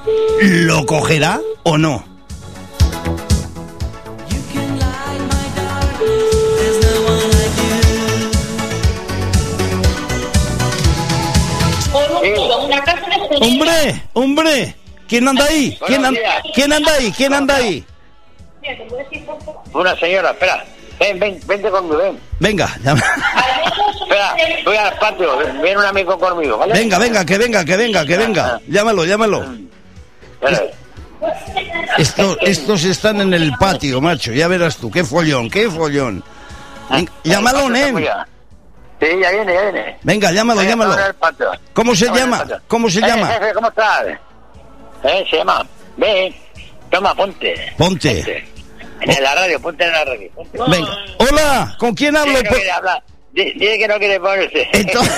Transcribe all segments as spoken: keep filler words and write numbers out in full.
¿Lo cogerá o no? Hombre, hombre, ¿quién anda ahí? ¿Quién, an- ¿Quién anda ahí? ¿Quién anda ahí? Una señora, espera. Ven, ven, vente conmigo, ven. Venga, llama. Espera, voy al patio, viene un amigo conmigo, ¿vale? Venga, venga, que venga, que venga, que venga. Llámalo, llámalo. Espera. Estos, estos están en el patio, macho. Ya verás tú, qué follón, qué follón. Venga, llámalo, nen. Sí, ya viene, ya viene. Venga, llámalo, Venga, llámalo. estamos en el patio. ¿Cómo se Estamos en el llama? patio. ¿Cómo se Eh, llama? jefe, ¿cómo estás? Eh, se llama. Ven, toma, ponte. Ponte. En la radio, ponte en la radio. Ponte. Venga. Hola, ¿con quién hablo? Dile que no quiere hablar. Di- Dile que no quiere ponerse. Entonces...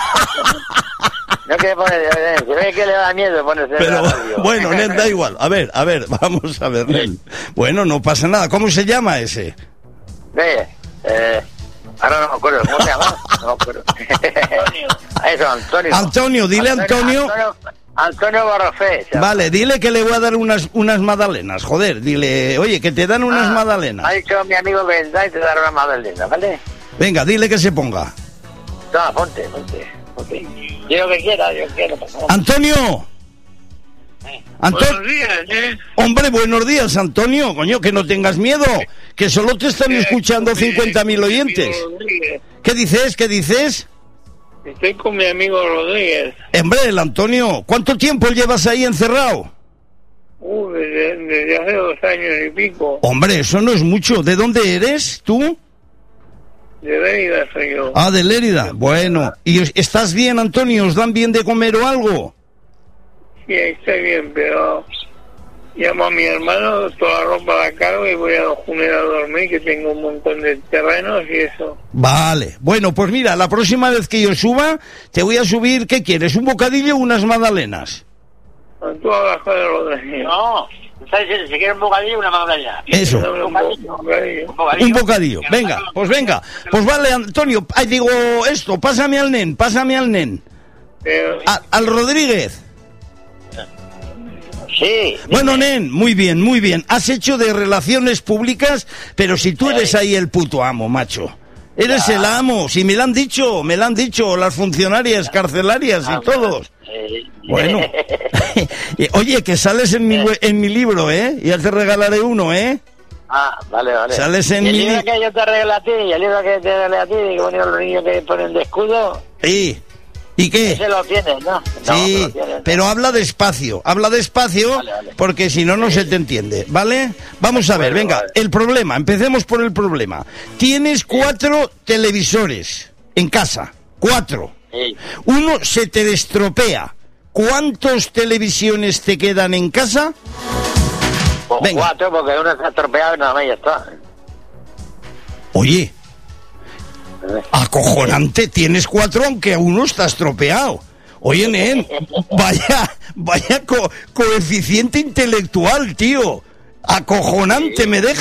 No quiere ponerse. Se ve que le da miedo ponerse en Pero la radio. bueno, nen, da igual. A ver, a ver, vamos a ver, nen. Bueno, no pasa nada. ¿Cómo se llama ese? Ve, eh... Ahora no me acuerdo, ¿cómo se llama? No me acuerdo. Eso, Antonio. Antonio, dile Antonio. Antonio, Antonio Barrofé. Vale, dile que le voy a dar unas unas magdalenas, joder. Dile, oye, que te dan unas Ah, magdalenas. Ha dicho mi amigo que vendrá y te dará una magdalena, ¿vale? Venga, dile que se ponga. Toma, ponte, ponte, ponte. Yo lo que quiera, yo quiero. Antonio. Anto- Buenos días, ¿eh? Hombre, buenos días, Antonio. Coño, que no tengas miedo. Que solo te están escuchando cincuenta mil oyentes. ¿Qué dices? ¿Qué dices? Estoy con mi amigo Rodríguez. Hombre, el Antonio, ¿cuánto tiempo llevas ahí encerrado? Uh, desde, desde hace dos años y pico. Hombre, eso no es mucho. ¿De dónde eres tú? De Lérida soy yo. Ah, de Lérida. Bueno, ¿y os- estás bien, Antonio? ¿Os dan bien de comer o algo? Sí, estoy bien, pero llamo a mi hermano, toda la ropa la cargo y voy a Don Junín a dormir, que tengo un montón de terrenos y eso. Vale. Bueno, pues mira, la próxima vez que yo suba, te voy a subir, ¿qué quieres? ¿Un bocadillo o unas magdalenas? Tú abajo de Rodríguez. No, ¿sabes si quiere un bocadillo o una magdalena? Eso. Dame un bo- bocadillo. Un bocadillo. Venga, pues venga. Pues vale, Antonio. Ay, digo esto, pásame al nen, pásame al nen. Pero, A- al Rodríguez. sí. Bueno, nen, muy bien, muy bien. Has hecho de relaciones públicas, pero si tú eres ahí el puto amo, macho. Eres el amo, si me lo han dicho, me lo han dicho las funcionarias carcelarias y todos. Eh, Bueno. Oye, que sales en mi, we- en mi libro, ¿eh? Ya te regalaré uno, ¿eh? Ah, vale, vale. Sales en ¿Y el mi- libro que yo te arreglo a ti, y el libro que te arreglo a ti, que ponen los niños que ponen de escudo, Sí. ¿Y qué? ese lo tienes, ¿no? No, Sí, lo tienes, ¿no? pero habla despacio, habla despacio, Vale, vale. porque si no, no se te entiende, ¿vale? Vamos a ver, Bueno, venga, vale. el problema, empecemos por el problema. Tienes cuatro televisores en casa, cuatro. Sí. Uno se te estropea. ¿Cuántas televisiones te quedan en casa? Pues Venga. cuatro, porque uno está estropeado y nada más ya está. Oye, acojonante, tienes cuatro aunque uno está estropeado. Oye, nen, vaya, vaya co- coeficiente intelectual, tío. Acojonante, me deja.